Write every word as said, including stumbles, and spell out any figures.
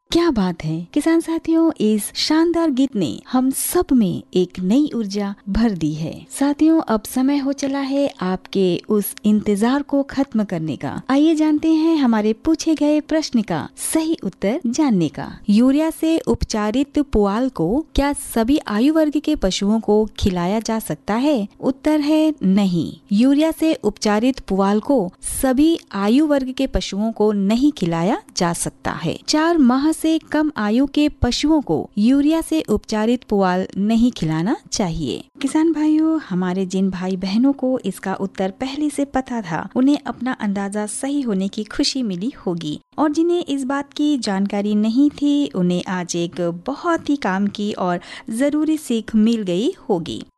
क्या बात है किसान साथियों, इस शानदार गीत ने हम सब में एक नई ऊर्जा भर दी है। साथियों, अब समय हो चला है आपके उस इंतजार को खत्म करने का। आइए जानते हैं हमारे पूछे गए प्रश्न का सही उत्तर जानने का। यूरिया से उपचारित पुआल को क्या सभी आयु वर्ग के पशुओं को खिलाया जा सकता है? उत्तर है नहीं। यूरिया से उपचारित पुआल को सभी आयु वर्ग के पशुओं को नहीं खिलाया जा सकता है। चार माह से कम आयु के पशुओं को यूरिया से उपचारित पुआल नहीं खिलाना चाहिए। किसान भाइयों, हमारे जिन भाई बहनों को इसका उत्तर पहले से पता था, उन्हें अपना अंदाजा सही होने की खुशी मिली होगी, और जिन्हें इस बात की जानकारी नहीं थी, उन्हें आज एक बहुत ही काम की और जरूरी सीख मिल गई होगी।